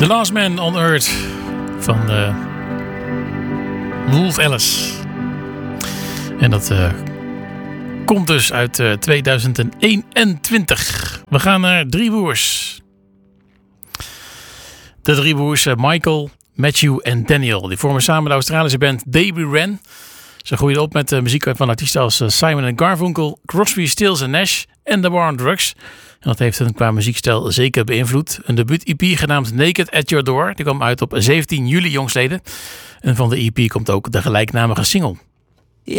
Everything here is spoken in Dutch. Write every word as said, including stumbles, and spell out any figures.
The Last Man on Earth van uh, Wolf Alice. En dat uh, komt dus uit uh, tweeduizend eenentwintig. We gaan naar drie broers. De drie broers uh, Michael, Matthew en Daniel. Die vormen samen de Australische band Baby Wren. Ze groeiden op met uh, muziek van artiesten als uh, Simon and Garfunkel, Crosby, Stills en Nash en The War on Drugs. En dat heeft hen qua muziekstijl zeker beïnvloed. Een debuut-E P genaamd Naked at Your Door. Die kwam uit op zeventien juli jongstleden. En van de E P komt ook de gelijknamige single.